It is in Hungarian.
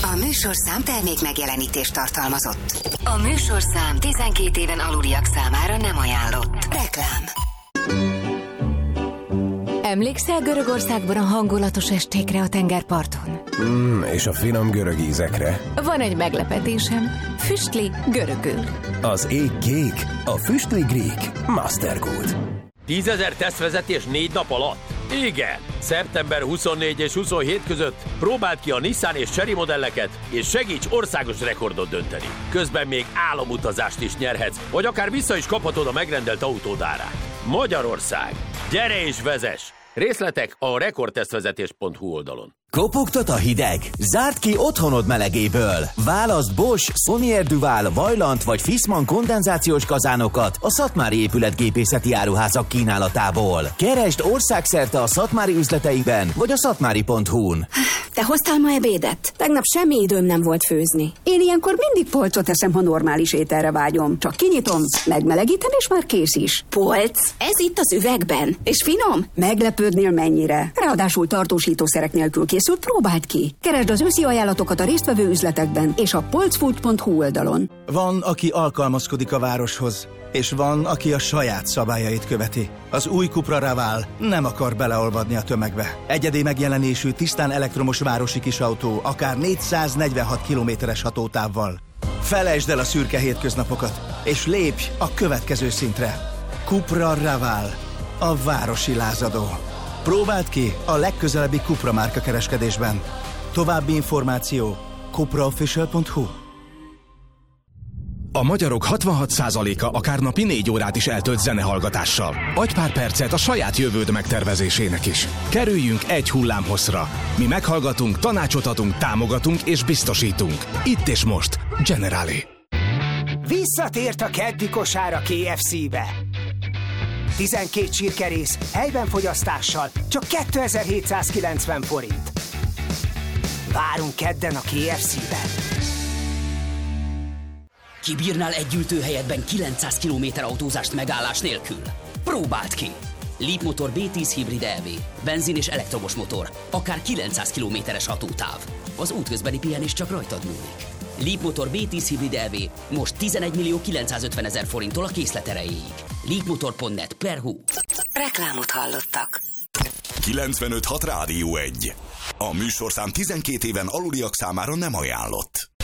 A műsorszám termék megjelenítést tartalmazott. A műsorszám 12 éven aluliak számára nem ajánlott. Reklám. Emlékszel Görögországban a hangulatos estékre a tengerparton? És a finom görög ízekre. Van egy meglepetésem. Füstli görögül. Az ég kék, a füstli grík. Mastergood. 10 000 tesztvezetés 4 nap alatt? Igen! Szeptember 24 és 27 között próbáld ki a Nissan és Chery modelleket, és segíts országos rekordot dönteni. Közben még álomutazást is nyerhetsz, vagy akár vissza is kaphatod a megrendelt autód árát. Magyarország! Gyere és vezess! Részletek a rekordtesztvezetés.hu oldalon. Kopogtat a hideg? Zárd ki otthonod melegéből! Válaszd Bosch, Sonier Duval, Vaillant vagy Fissmann kondenzációs kazánokat a Szatmári épületgépészeti áruházak kínálatából. Keresd országszerte a Szatmári üzleteiben vagy a szatmári.hu-n. Te hoztál ma ebédet? Tegnap semmi időm nem volt főzni. Én ilyenkor mindig polcot eszem, ha normális ételre vágyom. Csak kinyitom, megmelegítem, és már kész is. Polc? Ez itt az üvegben. És finom? Meglepődnél mennyire. Ráadásul tartósítószerek nélkül készült, próbáld ki. Keresd az őszi ajánlatokat a résztvevő üzletekben és a polcfood.hu oldalon. Van, aki alkalmazkodik a városhoz, és van, aki a saját szabályait követi. Az új Cupra Raval nem akar beleolvadni a tömegbe. Egyedi megjelenésű, tisztán elektromos városi kisautó, akár 446 kilométeres hatótávval. Felejtsd el a szürke hétköznapokat, és lépj a következő szintre. Cupra Raval, a városi lázadó. Próbáld ki a legközelebbi Cupra márka kereskedésben. További információ cupraofficial.hu. A magyarok 66%-a akár napi 4 órát is eltölt zenehallgatással. Adj pár percet a saját jövőd megtervezésének is. Kerüljünk egy hullámhosszra. Mi meghallgatunk, tanácsot adunk, támogatunk és biztosítunk. Itt és most. Generali. Visszatért a keddi kosár a KFC-be. 12 csirkerész helyben fogyasztással csak 2790 forint. Várunk kedden a KFC-ben. Kibírnál egy ültőhelyedben 900 km autózást megállás nélkül? Próbáld ki! Leapmotor B10 hibrid EV, benzin és elektromos motor, akár 900 km-es hatótáv. Az útközbeni pihenés csak rajtad múlik. Leapmotor B10 hibrid EV most 11.950.000 forinttól a készlet erejéig. Leapmotor.net/hu. Reklámot hallottak. 95.6 Rádió 1. A műsorszám 12 éven aluliak számára nem ajánlott.